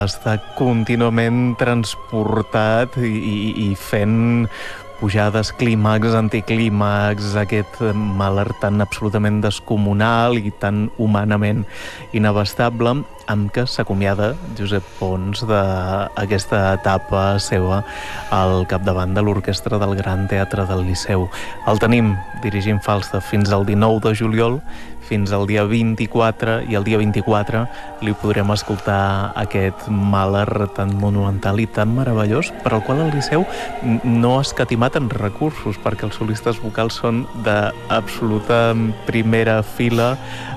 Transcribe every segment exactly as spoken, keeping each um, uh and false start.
està contínuament transportat i, i, i fent pujades clímax, anticlímax, aquest Mahler tan absolutament descomunal i tan humanament inabastable, amb què s'acomiada Josep Pons d'aquesta etapa seva al capdavant de l'orquestra del Gran Teatre del Liceu. El tenim dirigint Falstaff fins al dinou de juliol, fins al dia vint-i-quatre, i el dia vint-i-quatre li podrem escoltar aquest Mahler tan monumental i tan meravellós, per al qual el Liceu no ha escatimat en recursos, perquè els solistes vocals són d'absoluta primera fila,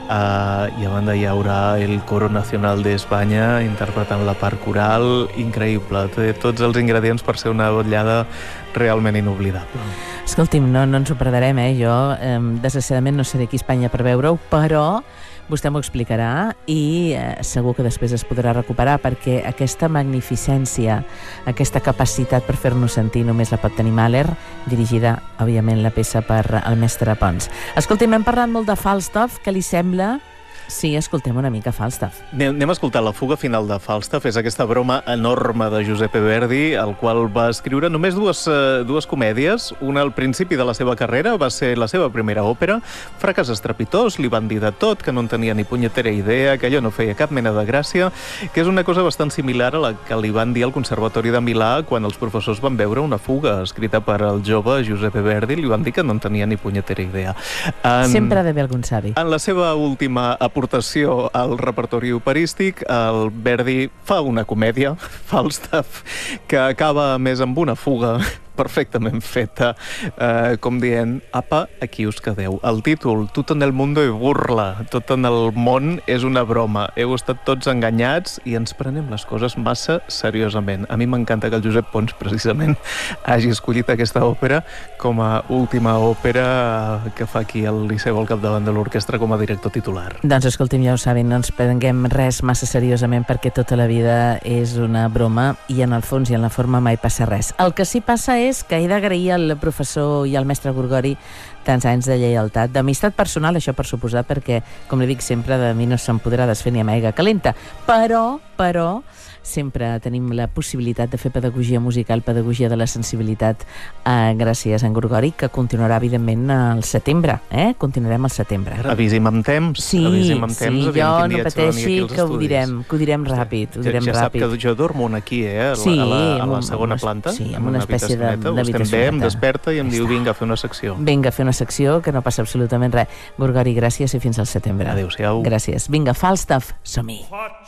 eh, i a banda hi haurà el Coro Nacional d'Espanya interpretant la part coral, increïble, té tots els ingredients per ser una vetllada realment inoblidable. Escolti'm, no, no ens ho perdrem, eh? Jo, eh, desgraciadament, no seré aquí a Espanya per veure-ho, però vostè m'ho explicarà i eh, segur que després es podrà recuperar, perquè aquesta magnificència, aquesta capacitat per fer-nos sentir només la pot tenir Mahler, dirigida, òbviament, la peça per el mestre Pons. Escolti'm, hem parlat molt de Falstaff, què li sembla? Sí, escoltem una mica Falstaff. Anem, anem a escoltar la fuga final de Falstaff. És aquesta broma enorme de Giuseppe Verdi, el qual va escriure només dues, eh, dues comèdies. Una al principi de la seva carrera, va ser la seva primera òpera. Fracàs estrepitós, li van dir de tot, que no en tenia ni punyetera idea, que allò no feia cap mena de gràcia, que és una cosa bastant similar a la que li van dir al Conservatori de Milà quan els professors van veure una fuga escrita per el jove Giuseppe Verdi, li van dir que no en tenia ni punyetera idea. En, Sempre ha d'haver algun savi. En la seva última aportació al repertori operístic, el Verdi fa una comèdia, Falstaff, que acaba més amb una fuga perfectament feta, eh, com dient, apa, aquí us quedeu. El títol, Tot en el mundo és burla, tot en el món és una broma. Heu estat tots enganyats i ens prenem les coses massa seriosament. A mi m'encanta que el Josep Pons, precisament, hagi escollit aquesta òpera com a última òpera que fa aquí al Liceu al capdavant de l'orquestra com a director titular. Doncs escolti'm, ja ho saben, no ens prenguem res massa seriosament, perquè tota la vida és una broma i en el fons i en la forma mai passa res. El que sí passa és que he d'agrair al professor i al mestre Gorgori tants anys de lleialtat, d'amistat personal, això per suposar, perquè, com li dic sempre, de mi no se'n podrà desfer ni amb aigua calenta, però, però, sempre tenim la possibilitat de fer pedagogia musical, pedagogia de la sensibilitat, eh, gràcies a en Gorgori, que continuarà, evidentment, al setembre, eh? Continuarem al setembre. Avisi'm amb temps. Sí, Avisi'm amb temps, sí, jo no pateixi, que ho direm, que ho direm ràpid, ho direm ja, ja sap ràpid. que jo dormo aquí, eh? A la, sí, a la, a la amb, segona amb, planta. Sí, amb una espècie d'habitacioneta. Estem bé, em desperta i em diu, vinga, a fer una secció. Vinga, a fer una secció, que no passa absolutament res. Gorgori, gràcies i fins al setembre. Adéu-siau. Gràcies. Vinga, Falstaff, som-hi.